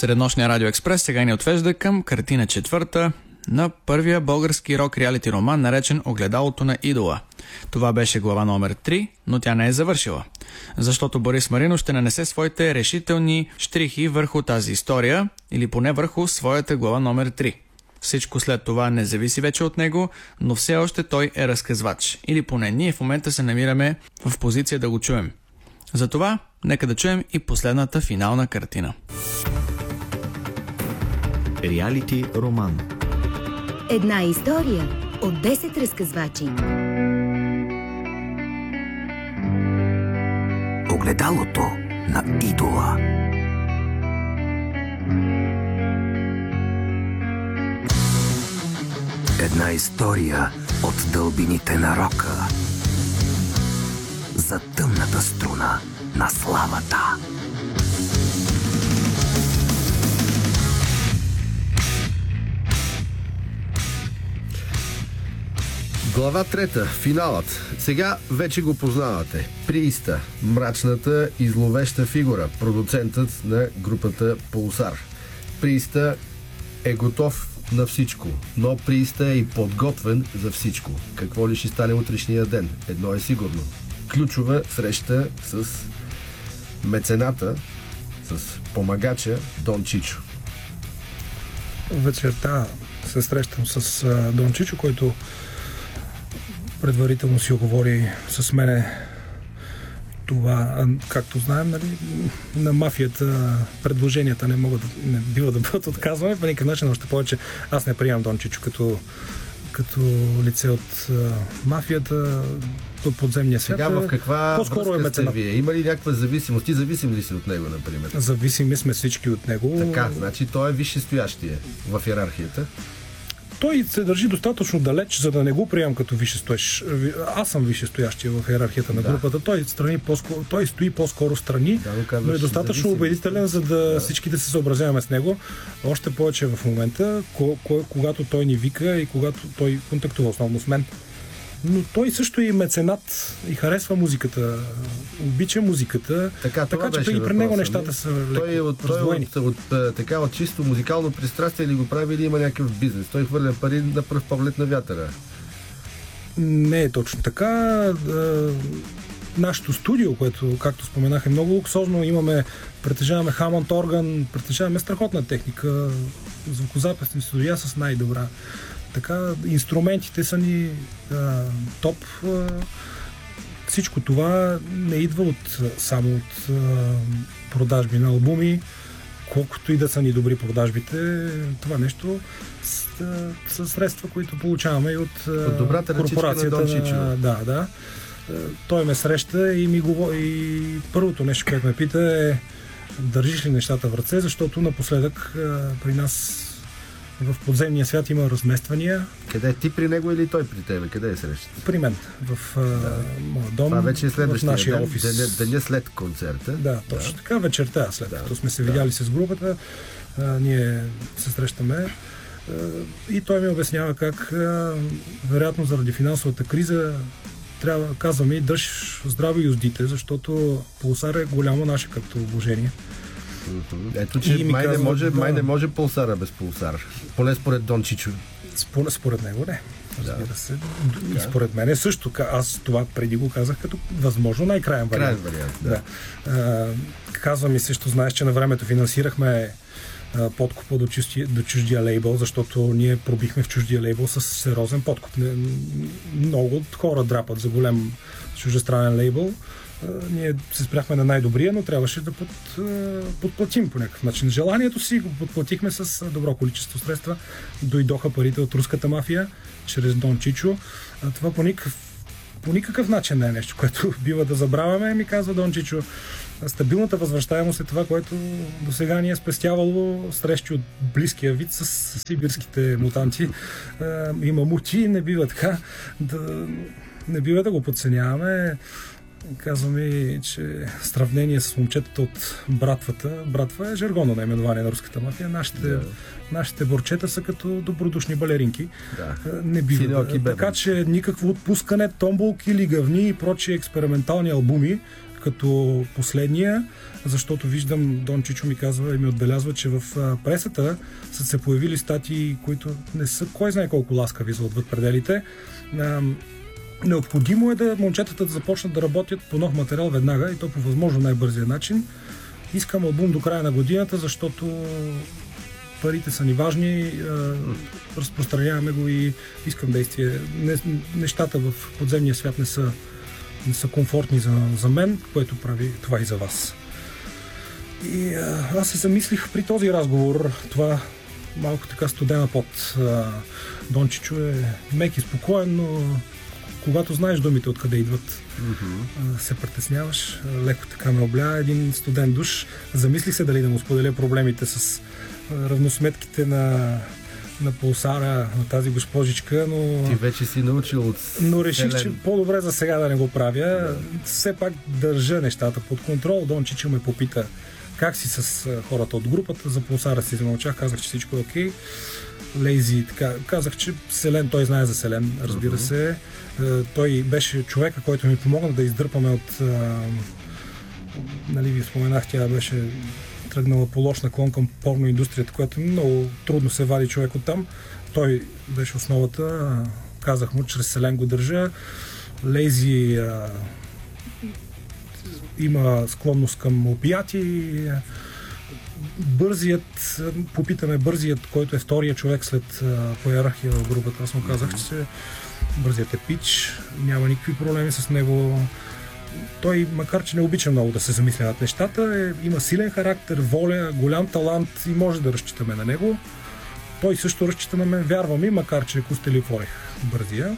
Среднощния Радио Експрес сега ни отвежда към картина четвърта на първия български рок-реалити роман, наречен Огледалото на идола. Това беше глава номер 3, но тя не е завършила, защото Борис Маринов ще нанесе своите решителни щрихи върху тази история, или поне върху своята глава номер 3. Всичко след това не зависи вече от него, но все още той е разказвач. Или поне ние в момента се намираме в позиция да го чуем. Затова нека да чуем и последната финална картина. Реалити роман. Една история от 10 разказвачи. Огледалото на идола. Една история от дълбините на рока. За тъмната струна на славата. Глава трета. Финалът. Сега вече го познавате. Прииста. Мрачната и зловеща фигура. Продуцентът на групата Пулсар. Прииста е готов на всичко, но Прииста е и подготвен за всичко. Какво ли ще стане утрешния ден? Едно е сигурно. Ключова среща с мецената, с помагача Дон Чичо. Вечерта се срещам с Дон Чичо, който предварително си оговори с мене това, както знаем, нали, на мафията предложенията не бива да бъдат отказвани по никакъв начин, още повече аз не приемам Дон Чичо като лице от мафията, от подземния свят. Сега в каква връзка сте вие? Има ли някаква зависимост? Ти зависим ли си от него, например? Зависими сме всички от него. Така, значи той е висшестоящия в иерархията. Той се държи достатъчно далеч, за да не го приемам като висшестоящ. Аз съм висшестоящия в иерархията на групата. Той стои по-скоро страни, но е достатъчно убедителен, за да всички да се съобразяваме с него. Още повече в момента, когато той ни вика и когато той контактува основно с мен. Но той също е и меценат и харесва музиката, обича музиката, така че и при него нещата са леко раздвоени. От чисто музикално пристрастие ли го прави или има някакъв бизнес? Той хвърля пари на пръв поглед на вятъра. Не е точно така. Нашето студио, което, както споменах, е много луксозно. Притежаваме Хамонд орган, притежаваме страхотна техника, звукозаписни студия с най-добра. Така, инструментите са ни топ. Всичко това не идва само от продажби на албуми, колкото и да са ни добри продажбите. Това нещо са средства, които получаваме и от корпорацията. На Дон Чичо. Да. Той ме среща и ми говори. И първото нещо, което ме пита е: държиш ли нещата в ръце, защото напоследък при нас в подземния свят има размествания. Къде е ти при него или той при тебе? Къде е срещата? При мен, в моя дом, това вече е в нашия ден, офис. Деня след концерта. Да, точно така, вечерта, след като сме се видяли с групата, ние се срещаме и той ми обяснява как вероятно заради финансовата криза казва ми: дръж здраво юздите, защото Пулсар е голямо наше като вложение. Ето, че май не може Пулсара без Пулсар. Поне според Дон Чичо. Според него не. Разбира се. И според мен е също. Аз това преди го казах като възможно най-краен вариант. Да. Казва ми също, знаеш, че на времето финансирахме подкупа до чуждия лейбъл, защото ние пробихме в чуждия лейбъл с сериозен подкуп. Много хора драпат за голям чуждестранен лейбъл. Ние се спряхме на най-добрия, но трябваше да подплатим по някакъв начин. Желанието си го подплатихме с добро количество средства. Дойдоха парите от руската мафия чрез Дон Чичо. Това по никакъв начин не е нещо, което бива да забравяме, ми казва Дон Чичо. Стабилната възвръщаемост е това, което до сега ни е спестявало срещи от близкия вид с сибирските мутанти и мамути. Не бива така не бива да го подценяваме. Казва ми, че сравнение с момчетата от братва е жаргонно наименование на руската мафия. Нашите борчета са като добродушни балеринки. Не бива. Така че никакво отпускане, томболки, лигавни и прочие експериментални албуми, като последния, защото виждам, Дон Чичо ми казва и ми отбелязва, че в пресата са се появили статии, които не са кой знае колко ласкави за отвъд пределите. Необходимо е да момчетата да започнат да работят по нов материал веднага и то по възможно най-бързия начин. Искам албум до края на годината, защото парите са ни важни, разпространяваме го и искам действие. Нещата в подземния свят не са комфортни за мен, което прави това и за вас. И аз се замислих при този разговор, това малко така студена пот. Дон Чичо е мек и спокоен, но когато знаеш думите откъде идват, се притесняваш. Леко така ме обля един студен душ. Замислих се дали да му споделя проблемите с равносметките на пулсара, на тази госпожичка, но... Ти вече си научил от... Но реших, че по-добре за сега да не го правя. Да. Все пак държа нещата под контрол. Дон Чичо ме попита как си с хората от групата. За пулсара си замълчах, казах, че всичко е окей. Лейзи, така, казах, че Селен, той знае за Селен, разбира се. Той беше човека, който ми помогна да издърпаме от... нали ви споменах, тя беше тръгнала по лош наклон към порноиндустрията, която много трудно се вади човек оттам. Той беше основата. Казах му, чрез Селен го държа. Лейзи има склонност към опияти. Бързият, който е втория човек след по иерархия в групата. Аз му казах, че бързият е пич, няма никакви проблеми с него. Той, макар че не обича много да се замисля над нещата, има силен характер, воля, голям талант и може да разчитаме на него. Той също разчита на мен, вярвам и, макар че костелив орех бързия.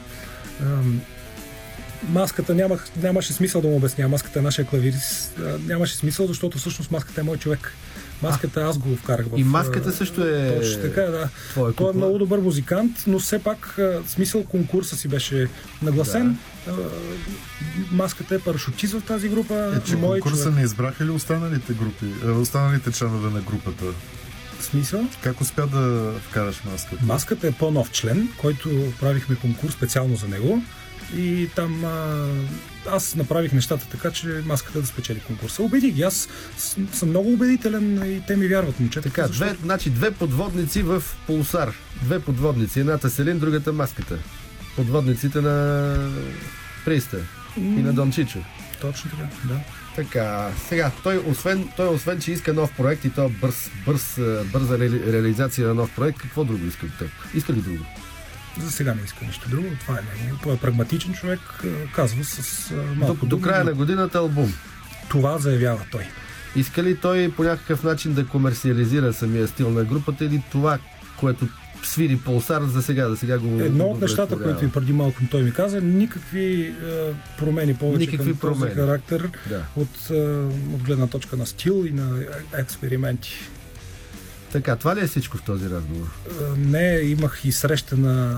Маската нямаше смисъл да му обясня. Маската е нашия клавирист. Нямаше смисъл, защото всъщност маската е мой човек. Маската аз го вкарах в... И маската също е... Точно така, да. Той е много добър музикант, но все пак смисъл конкурса си беше нагласен. Да. Маската е парашутист в тази група. Че конкурса не избраха ли останалите членове на групата? Смисъл? Как успя да вкараш маската? Маската е по-нов член, който правихме конкурс специално за него. И там аз направих нещата така, че маската да спечели конкурса. Убедих ги. Аз съм много убедителен и те ми вярват, момчета. Така, две подводници в пулсар. Две подводници. Едната Селин, другата маската. Подводниците на Приста и на Дон Чичо. Точно така, да. Така, сега, той освен, че иска нов проект и то бърза реализация на нов проект, какво друго иска от теб? Иска ли друго? За сега не иска нищо друго. Това е него. Той е прагматичен човек, казва с малко до края на годината албум. Това заявява той. Иска ли той по някакъв начин да комерциализира самия стил на групата или това, което свири пулсар за сега го... Едно от нещата, които и преди малко той ми каза, никакви промени повече към този характер от гледна точка на стил и на експерименти. Така, това ли е всичко в този разговор? Не, имах и среща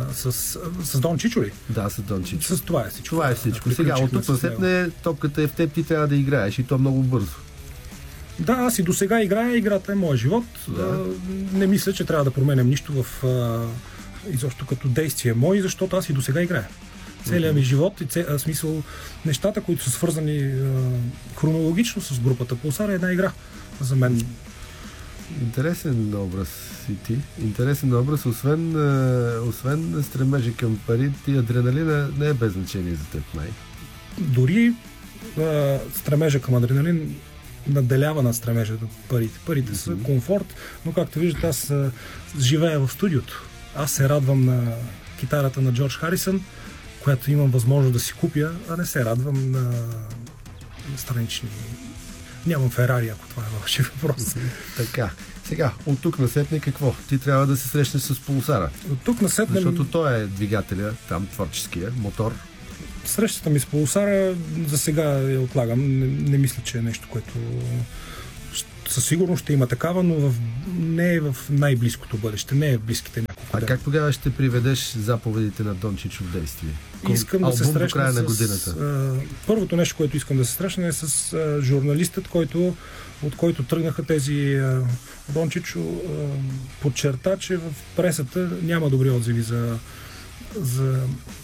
с Дон Чичо ли? Да, с Дон Чичо. С това е всичко. Това е всичко. Сега, от тук насетне топката е в теб, ти трябва да играеш и то много бързо. Да, аз и до сега играя, играта е моят живот. Да. Не мисля, че трябва да променям нищо в изобщо като действие мой, защото аз и до сега играя. Целият ми живот и смисъл нещата, които са свързани хронологично с групата Пулсар е една игра за мен. Интересен образ си ти. Интересен образ, освен стремежи към пари, ти адреналина не е без значение за теб, май. Дори стремежа към адреналин наделява на стремежа до парите. Парите са комфорт, но както виждате, аз живея в студиото. Аз се радвам на китарата на Джордж Харисън, която имам възможност да си купя, а не се радвам на странични... Нямам Ферари, ако това е вашия въпрос. Така. Сега, от тук насетне какво? Ти трябва да се срещнеш с пулсара. От тук насетне... Защото той е двигателя, там творческия, мотор. Срещата ми с пулсара за сега я отлагам. Не мисля, че е нещо, което със сигурност ще има такава, но не е в най-близкото бъдеще, не е в близките няколко дена. А как тогава ще приведеш заповедите на Дон Чичо в действие? Искам да се срещна края на годината. Първото нещо, което искам да се срещна е с журналистът, от който тръгнаха тези... Дон Чичо подчерта, че в пресата няма добри отзиви за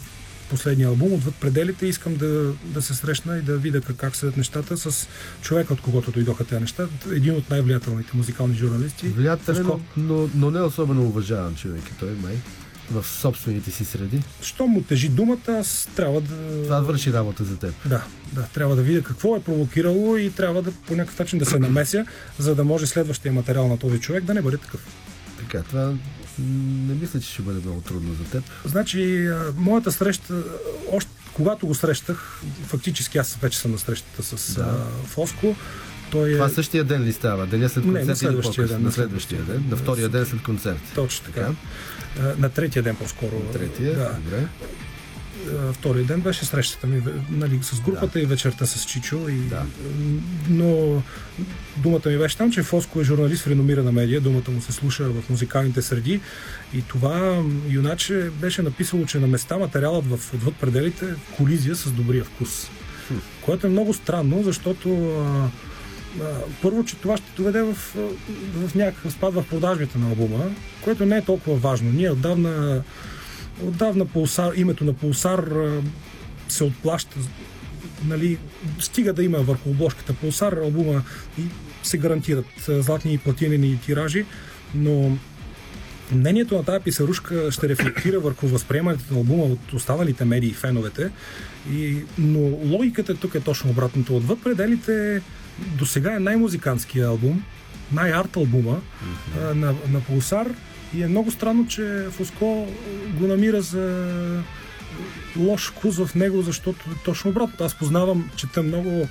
последния албум, Отвъд пределите, искам да се срещна и да видя как седят нещата с човека, от когото дойдоха тези неща. Един от най-влиятелните музикални журналисти. Влиятелен, но не особено уважаван човек. Той май в собствените си среди. Що му тежи думата, аз трябва да... Това върши работа за теб. Да, трябва да видя какво е провокирало и трябва да по някакъв начин да се намеся, за да може следващия материал на този човек да не бъде такъв. Така, това не мисля, че ще бъде много трудно за теб. Значи, моята среща, още когато го срещах, фактически аз вече съм на срещата с Фоско. Това същия ден ли става? Деня след концерт? Не, на следващия ден. На следващия ден? На втория ден след концерт? Точно така. На третия ден по-скоро. Добре. Втория ден беше срещата ми, нали, с групата и вечерта с Чичо. Но думата ми беше там, че Фоско е журналист в реномирана медия, думата му се слуша в музикалните среди и това юначе беше написало, че на места материалът в Отвъд пределите е колизия с добрия вкус. Което е много странно, защото първо, че това ще доведе в някакъв спад в продажбите на албума, което не е толкова важно. Ние отдавна Пулсар, името на Пулсар се отплаща, нали, стига да има върху обложката Пулсар, албума и се гарантират златни и платинени тиражи, но мнението на тази писарушка ще рефлектира върху възприемането на албума от останалите медии и феновете, но логиката тук е точно обратното. Отвъд пределите до сега е най-музикантския албум, най-арт албума на Пулсар и е много странно, че Фоско го намира за лош вкус в него, защото точно обратно. Аз познавам, чета много,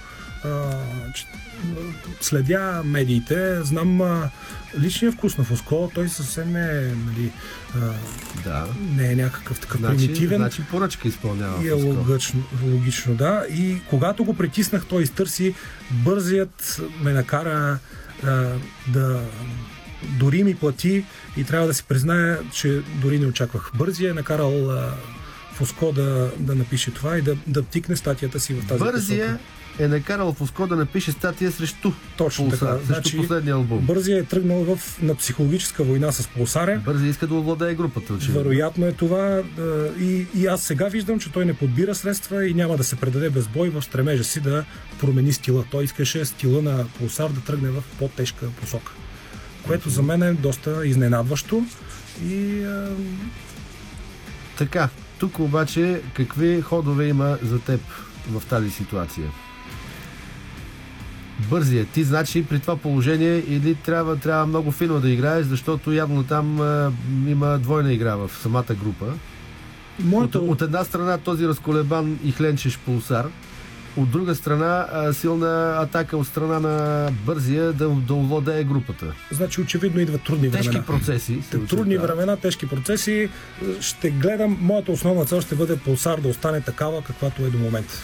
следя медиите, знам личния вкус на Фоско, той съвсем не е, нали, не е някакъв такъв примитивен. Значи поръчка изпълнява и е логично, да. И когато го притиснах, той изтърси. Бързият ме накара да дори ми плати и трябва да си призная, че дори не очаквах. Бързия е накарал Фоско да напише това и да тикне статията си в тази Бързия е накарал Фоско да напише статия срещу Точно Пулсар, така. срещу последния албум. Бързия е тръгнал на психологическа война с Пулсаря. Бързия иска да овладее групата. Вероятно е това. И аз сега виждам, че той не подбира средства и няма да се предаде без бой в стремежа си да промени стила. Той искаше стила на Пулсар да тръгне в по-тежка посока. Което за мен е доста изненадващо. Така, тук обаче какви ходове има за теб в тази ситуация? Бързия, ти значи при това положение или трябва много фино да играеш, защото явно там има двойна игра в самата група. От една страна този разколебан и хленчеш Пулсар, от друга страна силна атака от страна на Бързия да овладее групата. Значи очевидно идват трудни времена. Тежки процеси. Трудни времена, тежки процеси. Ще гледам, моята основна цел ще бъде Пулсар да остане такава, каквато е до момента.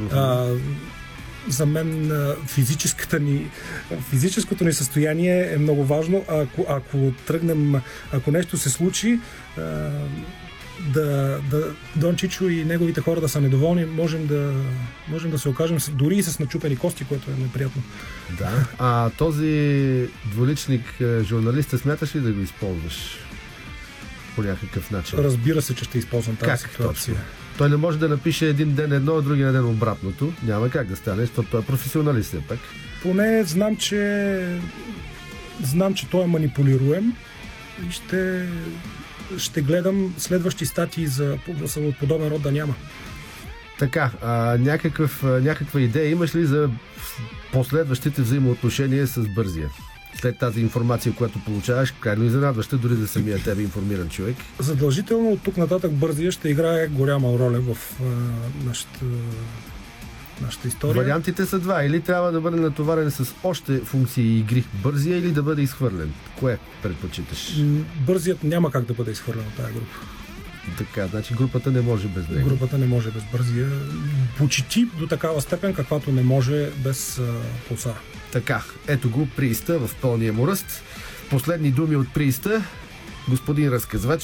За мен физическото ни състояние е много важно. Ако тръгнем, ако нещо се случи, Дон Чичо и неговите хора да са недоволни, можем да се окажем дори и с начупени кости, което е неприятно. Да. Този двуличник журналиста смяташ ли да го използваш по някакъв начин? Разбира се, че ще използвам тази ситуация. Точно? Той не може да напише един ден едно, а другия ден обратното. Няма как да стане, защото той е професионалист все пак. Поне знам, че той е манипулируем и ще гледам следващи статии от подобен род да няма. Така, някаква идея имаш ли за последващите взаимоотношения с Бързия? След тази информация, която получаваш, крайно изненадваща, дори да самия тебе информиран човек. Задължително от тук нататък Бързия ще играе голяма роля в нашата история. Вариантите са два. Или трябва да бъде натоварен с още функции и игри Бързия, или да бъде изхвърлен. Кое предпочиташ? Бързият няма как да бъде изхвърлен от тази група. Така, значи групата не може без него. Групата не може без Бързия. Почти до такава степен, каквато не може без Пулсар. Така, ето го Прииста в пълния му ръст. Последни думи от Прииста. Господин разказвач.